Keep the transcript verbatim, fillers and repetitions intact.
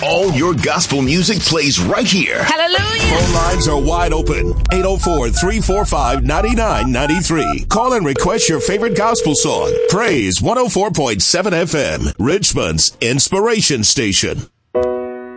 All your gospel music plays right here. Hallelujah. Phone lines are wide open. eight oh four, three four five, nine nine nine three. Call and request your favorite gospel song. Praise one oh four point seven F M, Richmond's inspiration station.